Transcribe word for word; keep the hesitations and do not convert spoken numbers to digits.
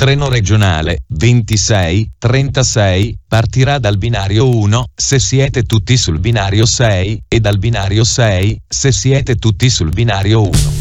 treno regionale ventisei trentasei partirà dal binario uno se siete tutti sul binario sei e dal binario sei se siete tutti sul binario uno.